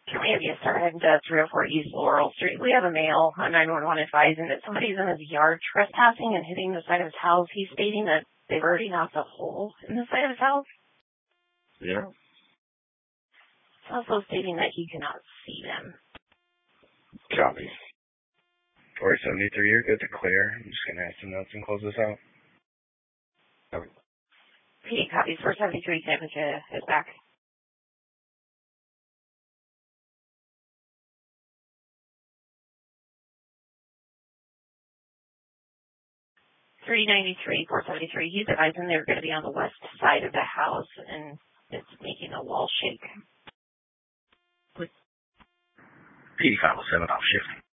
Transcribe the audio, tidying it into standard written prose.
Can we have you start heading to 304 East Laurel Street? We have a male on 911 advising that somebody's in his yard trespassing and hitting the side of his house. He's stating that they've already knocked a hole in the side of his house. Yeah. It's also stating that he cannot see them. Copy. 473, you're good to clear. I'm just going to add some notes and close this out. Copy. PD copies. 473, San Patricia is back. .393, 473. He's advising they're going to be on the west side of the house, and it's making a wall shake. PD 507 off shift.